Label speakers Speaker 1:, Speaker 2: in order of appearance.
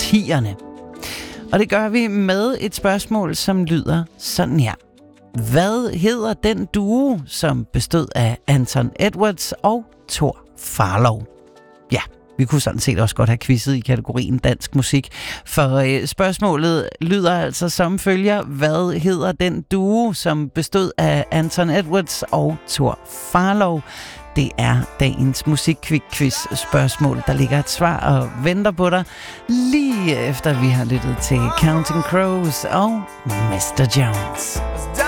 Speaker 1: 10'erne. Og det gør vi med et spørgsmål, som lyder sådan her. Hvad hedder den duo, som bestod af Anton Edwards og Thor Farlov? Ja, vi kunne sådan set også godt have quizzet i kategorien dansk musik, for spørgsmålet lyder altså som følger. Hvad hedder den duo, som bestod af Anton Edwards og Thor Farlov? Det er dagens musikquiz-spørgsmål. Der ligger et svar og venter på dig, lige efter vi har lyttet til Counting Crows og Mr. Jones.